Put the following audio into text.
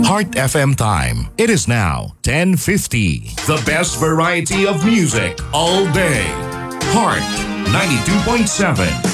Heart FM time. It is now 10:50. The best variety of music all day. Heart 92.7.